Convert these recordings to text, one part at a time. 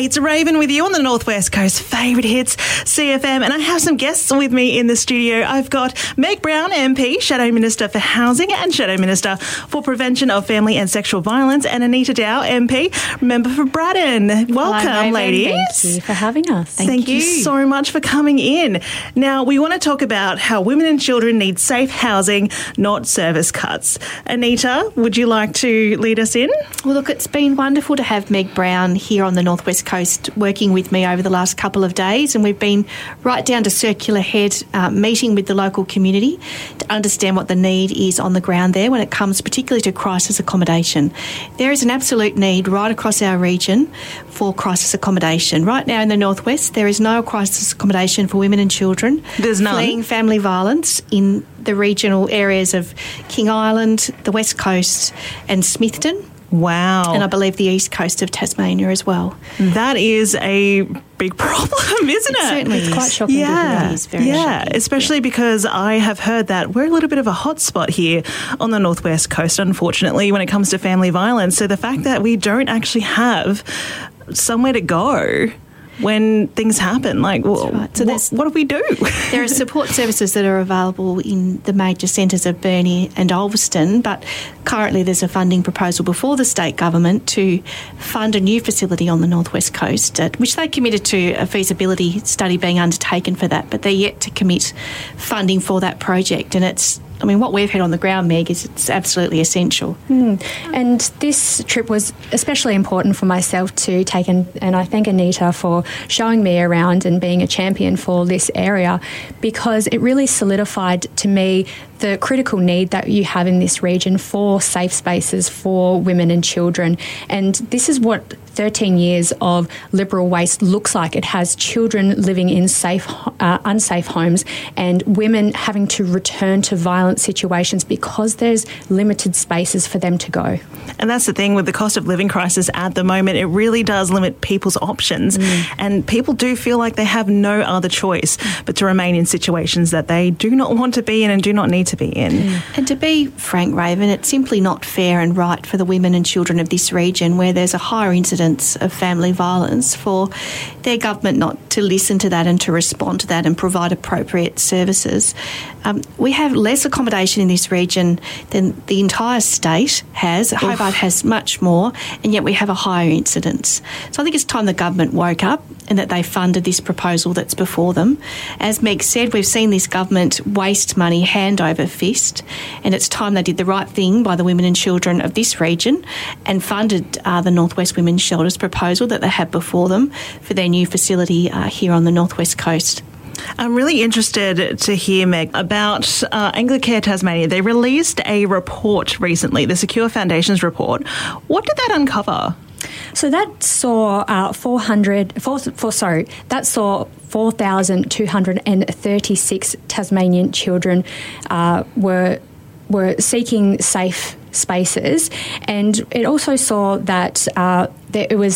Hey, it's Raven with you on the Northwest Coast Favourite Hits CFM, and I have some guests with me in the studio. I've got Meg Brown, MP, Shadow Minister for Housing and Shadow Minister for Prevention of Family and Sexual Violence, and Anita Dow, MP, member for Braddon. Welcome, Hello, ladies. Thank you for having us. Thank you so much for coming in. Now, we want to talk about how women and children need safe housing, not service cuts. Anita, would you like to lead us in? Well, look, it's been wonderful to have Meg Brown here on the Northwest Coast working with me over the last couple of days, and we've been right down to Circular Head meeting with the local community to understand what the need is on the ground there when it comes particularly to crisis accommodation. There is an absolute need right across our region for crisis accommodation. Right now in the Northwest, there is no crisis accommodation for women and children. There's none. Fleeing family violence in the regional areas of King Island, the West Coast and Smithton. Wow. And I believe the east coast of Tasmania as well. That is a big problem, isn't it? Certainly It's quite shocking to hear. It is very shocking. Especially because I have heard that we're a little bit of a hotspot here on the Northwest Coast, unfortunately, when it comes to family violence. So the fact that we don't actually have somewhere to go when things happen, like, well, right. So what do we do? There are support services that are available in the major centres of Burnie and Ulverstone, but currently there's a funding proposal before the state government to fund a new facility on the Northwest Coast, which they committed to a feasibility study being undertaken for that, but they're yet to commit funding for that project. And what we've had on the ground, Meg, is it's absolutely essential. And this trip was especially important for myself to take, and I thank Anita for showing me around and being a champion for this area, because it really solidified to me the critical need that you have in this region for safe spaces for women and children. And this is what 13 years of Liberal waste looks like. It has children living in unsafe homes and women having to return to violent situations because there's limited spaces for them to go. And that's the thing with the cost of living crisis at the moment. It really does limit people's options. And people do feel like they have no other choice but to remain in situations that they do not want to be in and do not need to be in. And to be frank, Raven, it's simply not fair and right for the women and children of this region, where there's a higher incidence of family violence, for their government not to listen to that and to respond to that and provide appropriate services. We have less accommodation in this region than the entire state has. Hobart has much more, and yet we have a higher incidence. So I think it's time the government woke up and that they funded this proposal that's before them. As Meg said, we've seen this government waste money hand over fist, and it's time they did the right thing by the women and children of this region and funded the Northwest Women's Shelters proposal that they have before them for their new facility here on the Northwest Coast. I'm really interested to hear, Meg, about Anglicare Tasmania. They released a report recently, the Secure Foundations report. What did that uncover? So that saw 4,236 Tasmanian children were seeking safe spaces, and it also saw that it was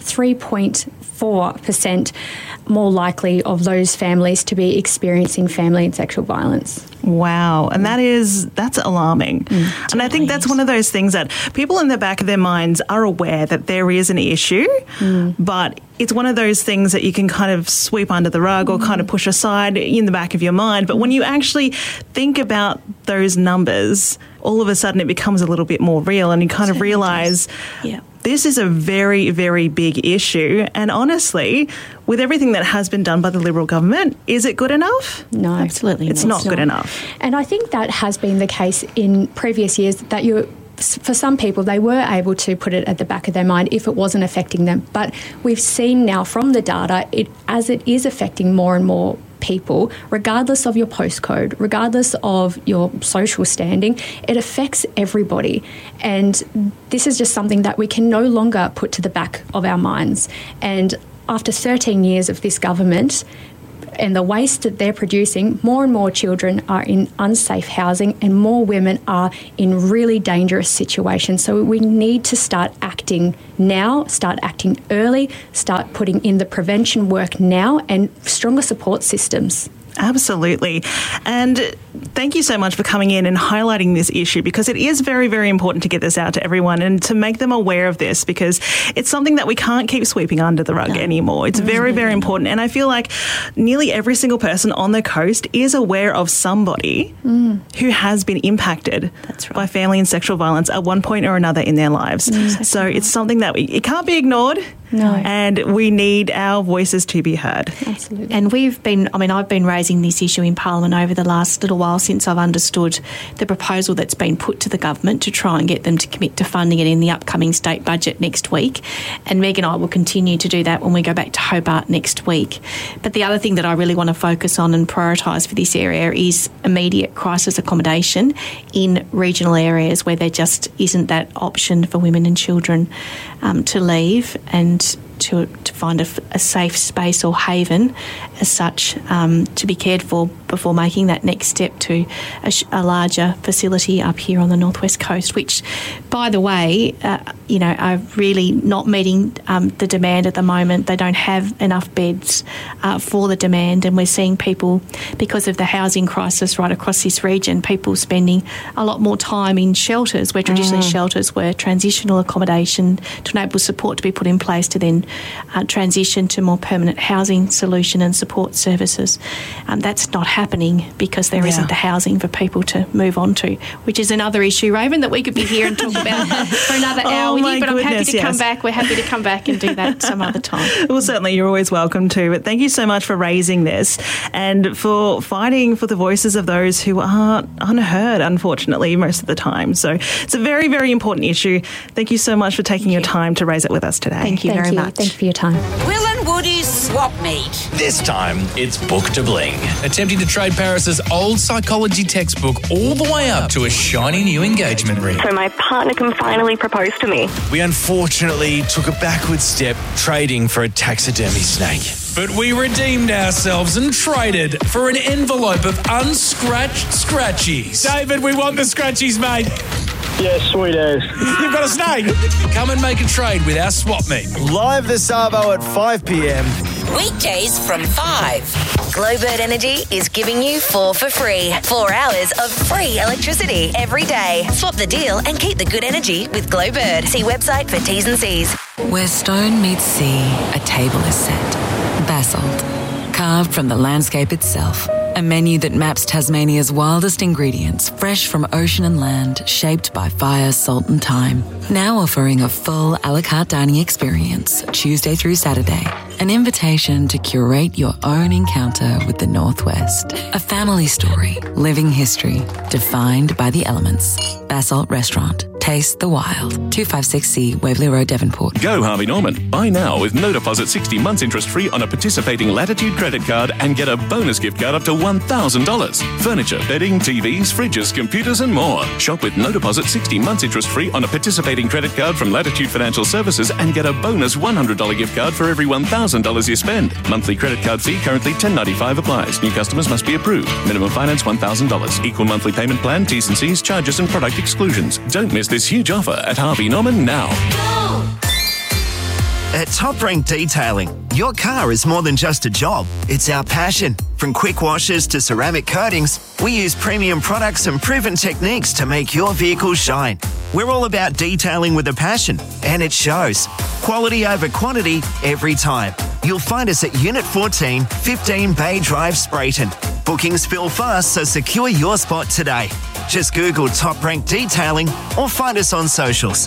3.4% more likely of those families to be experiencing family and sexual violence. Wow. And that's alarming. And I think that's one of those things that people in the back of their minds are aware that there is an issue, but it's one of those things that you can kind of sweep under the rug or kind of push aside in the back of your mind. But when you actually think about those numbers, all of a sudden it becomes a little bit more real, and you kind of realise this is a very, very big issue. And honestly, with everything that has been done by the Liberal government, is it good enough? No. Absolutely It's not good enough. And I think that has been the case in previous years, that for some people, they were able to put it at the back of their mind if it wasn't affecting them. But we've seen now from the data, as it is affecting more and more people, regardless of your postcode, regardless of your social standing, it affects everybody. And this is just something that we can no longer put to the back of our minds. And after 13 years of this government and the waste that they're producing, more and more children are in unsafe housing and more women are in really dangerous situations. So we need to start acting now, start acting early, start putting in the prevention work now and stronger support systems. Absolutely. And thank you so much for coming in and highlighting this issue, because it is very, very important to get this out to everyone and to make them aware of this, because it's something that we can't keep sweeping under the rug anymore. It's very, very important. And I feel like nearly every single person on the coast is aware of somebody who has been impacted by family and sexual violence at one point or another in their lives. So it's something that it can't be ignored. No. And we need our voices to be heard. Absolutely. And I've been raising this issue in Parliament over the last little while since I've understood the proposal that's been put to the government to try and get them to commit to funding it in the upcoming state budget next week. And Meg and I will continue to do that when we go back to Hobart next week. But the other thing that I really want to focus on and prioritise for this area is immediate crisis accommodation in regional areas where there just isn't that option for women and children to leave and to find a safe space or haven as such to be cared for before making that next step to a larger facility up here on the Northwest Coast, which, by the way, are really not meeting the demand at the moment. They don't have enough beds for the demand, and we're seeing people, because of the housing crisis right across this region, people spending a lot more time in shelters, where traditionally shelters were transitional accommodation to enable support to be put in place to then transition to more permanent housing solution and support services. That's not happening because there isn't the housing for people to move on to, which is another issue, Raven, that we could be here and talk about for another hour with you, but I'm happy to come back. We're happy to come back and do that some other time. Well, certainly, you're always welcome to. But thank you so much for raising this and for fighting for the voices of those who are unheard, unfortunately, most of the time. So it's a very, very important issue. Thank you so much for taking your time to raise it with us today. Thank you very much. Thank you for your time. Will and Woody's Swap Meet. This time, it's Book to Bling, attempting to trade Paris's old psychology textbook all the way up to a shiny new engagement ring. So my partner can finally propose to me. We unfortunately took a backward step, trading for a taxidermy snake. But we redeemed ourselves and traded for an envelope of unscratched scratchies. David, we want the scratchies, mate. Yeah, sweet as. You've got a snake. Come and make a trade with our swap meet. Live this Arvo at 5 p.m. Weekdays from 5. Glowbird Energy is giving you 4 for free. 4 hours of free electricity every day. Swap the deal and keep the good energy with Glowbird. See website for T's and C's. Where stone meets sea, a table is set. Basalt, carved from the landscape itself. A menu that maps Tasmania's wildest ingredients, fresh from ocean and land, shaped by fire, salt and thyme. Now offering a full a la carte dining experience, Tuesday through Saturday. An invitation to curate your own encounter with the Northwest. A family story, living history, defined by the elements. Basalt Restaurant. Taste the wild. 256C Waverley Road, Devonport. Go Harvey Norman. Buy now with no deposit, 60 months interest free on a participating Latitude credit card and get a bonus gift card up to $1,000. Furniture, bedding, TVs, fridges, computers and more. Shop with no deposit, 60 months interest free on a participating credit card from Latitude Financial Services and get a bonus $100 gift card for every $1,000 you spend. Monthly credit card fee currently $10.95 applies. New customers must be approved. Minimum finance $1,000. Equal monthly payment plan, T's and C's, charges and product exclusions. Don't miss this huge offer at Harvey Norman now. At Top Rank Detailing, your car is more than just a job. It's our passion. From quick washes to ceramic coatings, we use premium products and proven techniques to make your vehicle shine. We're all about detailing with a passion, and it shows. Quality over quantity every time. You'll find us at Unit 14, 15 Bay Drive, Sprayton. Bookings fill fast, so secure your spot today. Just Google Top Rank Detailing or find us on socials.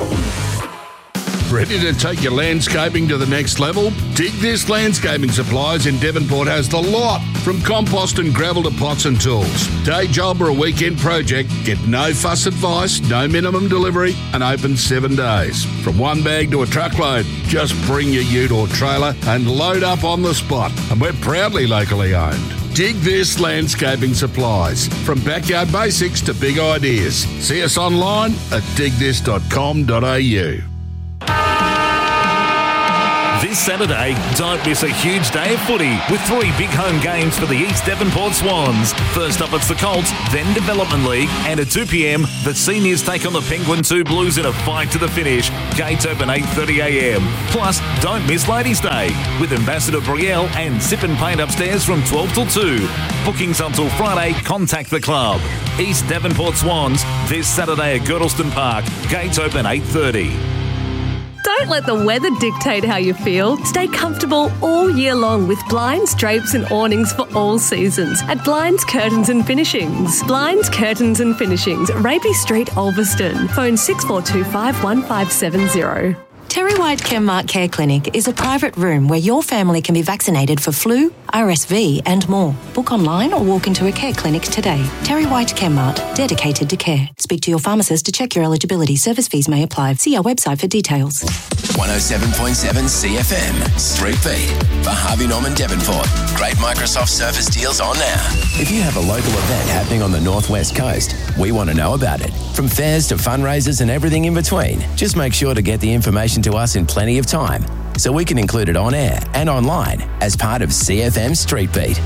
Ready to take your landscaping to the next level? Dig This Landscaping Supplies in Devonport has the lot. From compost and gravel to pots and tools. Day job or a weekend project, get no fuss advice, no minimum delivery, and open 7 days. From one bag to a truckload, just bring your ute or trailer and load up on the spot. And we're proudly locally owned. Dig This Landscaping Supplies. From backyard basics to big ideas. See us online at digthis.com.au. This Saturday, don't miss a huge day of footy with 3 big home games for the East Devonport Swans. First up, it's the Colts, then Development League, and at 2 p.m, the Seniors take on the Penguin 2 Blues in a fight to the finish. Gates open 8:30am. Plus, don't miss Ladies' Day with Ambassador Brielle and Sip and Paint upstairs from 12 till 2. Bookings until Friday, contact the club. East Devonport Swans, this Saturday at Girdleston Park. Gates open 8:30. Don't let the weather dictate how you feel. Stay comfortable all year long with blinds, drapes and awnings for all seasons at Blinds, Curtains and Finishings. Blinds, Curtains and Finishings, Rapey Street, Ulverston. Phone 6425 1570. Terry White Chemmart Care Clinic is a private room where your family can be vaccinated for flu, RSV and more. Book online or walk into a care clinic today. Terry White Chemmart, dedicated to care. Speak to your pharmacist to check your eligibility. Service fees may apply. See our website for details. 107.7 CFM, Street Beat for Harvey Norman Devonport. Great Microsoft Surface deals on now. If you have a local event happening on the Northwest Coast, we want to know about it. From fairs to fundraisers and everything in between, just make sure to get the information to us in plenty of time so we can include it on air and online as part of CFM Street Beat.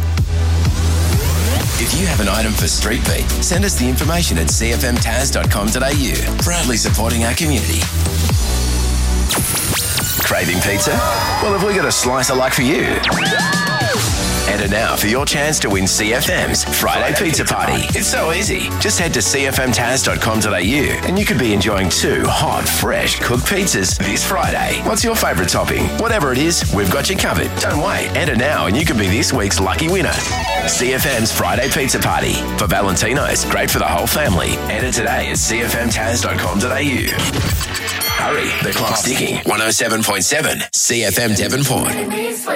If you have an item for Street Beat, send us the information at cfmtaz.com.au. Proudly supporting our community. Craving pizza? Well, have we got a slice of luck for you? Enter now for your chance to win CFM's Friday Pizza Party. It's so easy. Just head to cfmtaz.com.au and you could be enjoying 2 hot, fresh cooked pizzas this Friday. What's your favourite topping? Whatever it is, we've got you covered. Don't wait. Enter now and you could be this week's lucky winner. CFM's Friday Pizza Party. For Valentino's, great for the whole family. Enter today at cfmtaz.com.au. Hurry, the clock's ticking. 107.7 CFM Devonport.